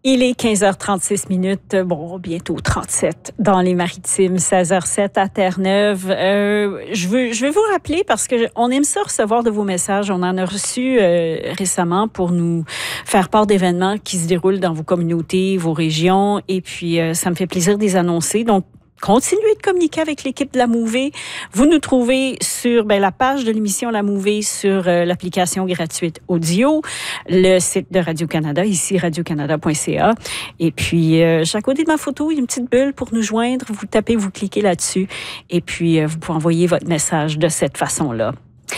Il est 15h36. Bon, bientôt 37 dans les Maritimes, 16h07 à Terre-Neuve. Je vais vous rappeler parce que on aime ça recevoir de vos messages. On en a reçu récemment pour nous faire part d'événements qui se déroulent dans vos communautés, vos régions. Et puis, ça me fait plaisir de les annoncer. Donc, continuez de communiquer avec l'équipe de La Mouvée. Vous nous trouvez sur la page de l'émission La Mouvée sur l'application gratuite audio, le site de Radio-Canada, ici radiocanada.ca. Et puis, à côté de ma photo, il y a une petite bulle pour nous joindre. Vous tapez, vous cliquez là-dessus. Et puis, vous pouvez envoyer votre message de cette façon-là.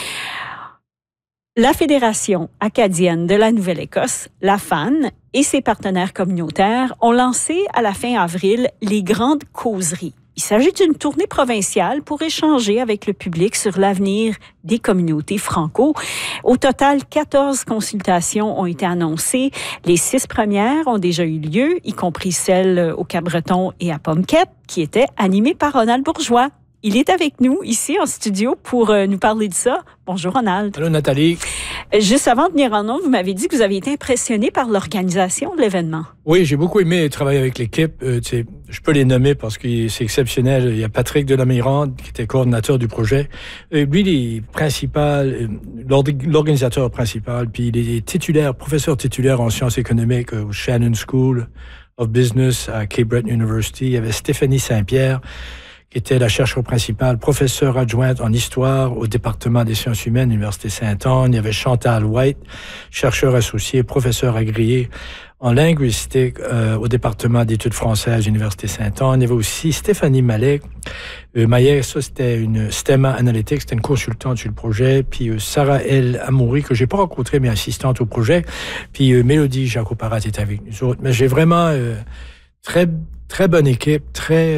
La Fédération acadienne de la Nouvelle-Écosse, la FAN, et ses partenaires communautaires ont lancé à la fin avril les Grandes Causeries. Il s'agit d'une tournée provinciale pour échanger avec le public sur l'avenir des communautés franco. Au total, 14 consultations ont été annoncées. Les 6 premières ont déjà eu lieu, y compris celle au Cap-Breton et à Pomquet, qui étaient animées par Ronald Bourgeois. Il est avec nous ici en studio pour nous parler de ça. Bonjour Ronald. Allô Nathalie. Juste avant de venir en ondes, vous m'avez dit que vous avez été impressionné par l'organisation de l'événement. Oui, j'ai beaucoup aimé travailler avec l'équipe. Je peux les nommer parce que c'est exceptionnel. Il y a Patrick Delamirande qui était coordinateur du projet. Lui, il est principal, l'organisateur principal, puis il est titulaire, professeur titulaire en sciences économiques au Shannon School of Business à Cape Breton University. Il y avait Stéphanie Saint-Pierre, qui était la chercheure principale, professeure adjointe en histoire au département des sciences humaines, l'Université Sainte-Anne. Il y avait Chantal White, chercheur associé, professeur agréé en linguistique au département d'études françaises, l'Université Sainte-Anne. Il y avait aussi Stéphanie Mallet. Ça, c'était une STEMA Analytics, c'était une consultante sur le projet. Puis Sarah L. Amoury, que j'ai pas rencontrée, mais assistante au projet. Puis Mélodie Jacoparat était avec nous autres. Mais j'ai vraiment très, très bonne équipe, très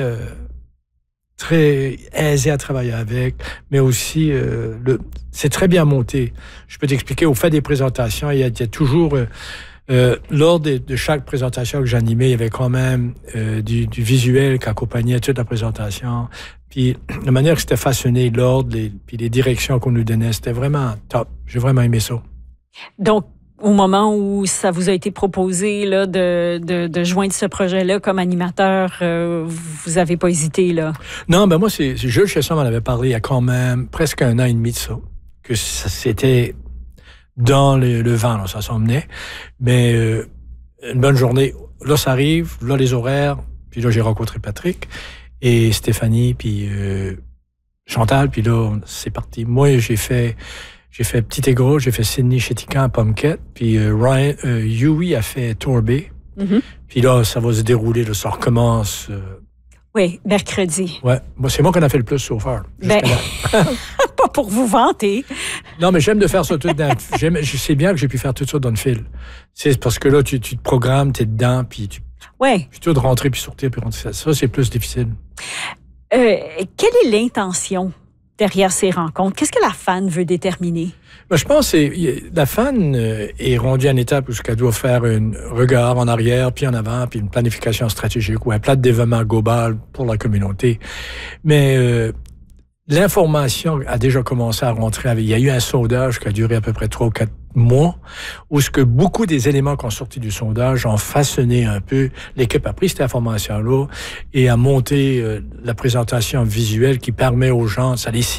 aisé à travailler avec, mais aussi c'est très bien monté. Je peux t'expliquer, au fait des présentations, il y a toujours lors de chaque présentation que j'animais, il y avait quand même du visuel qui accompagnait toute la présentation. Puis la manière que c'était façonné, l'ordre, puis les directions qu'on nous donnait, c'était vraiment top. J'ai vraiment aimé ça. Donc, au moment où ça vous a été proposé là, de joindre ce projet-là comme animateur, vous n'avez pas hésité, là? Non, moi, c'est Jules Chesson m'en avait parlé il y a quand même presque 1 an et demi de ça, que c'était dans le vent, là, ça s'en venait. Mais une bonne journée, là, ça arrive, là, les horaires, puis là, j'ai rencontré Patrick et Stéphanie, puis Chantal, puis là, c'est parti. Moi, j'ai fait Petit et Gros, j'ai fait Sydney Chétican à Pomquet, puis Ryan Huey a fait Torbay. Mm-hmm. Puis là, ça va se dérouler, là, ça recommence. Oui, mercredi. Ouais, c'est moi qu'on a fait le plus so far. Pas pour vous vanter. Non, mais j'aime de faire ça tout je sais bien que j'ai pu faire tout ça dans le fil. C'est parce que là, tu te programmes, tu es dedans, puis tu de rentrer puis sortir, puis rentrer. Ça, c'est plus difficile. Quelle est l'intention derrière ces rencontres? Qu'est-ce que la FAN veut déterminer? Je pense que la FAN est rendue à une étape où elle doit faire un regard en arrière, puis en avant, puis une planification stratégique ou un plan de développement global pour la communauté. Mais l'information a déjà commencé à rentrer. Il y a eu un sondage qui a duré à peu près 3 ou 4 mois, où ce que beaucoup des éléments qui ont sorti du sondage ont façonné un peu. L'équipe a pris cette information-là et a monté la présentation visuelle qui permet aux gens, ça les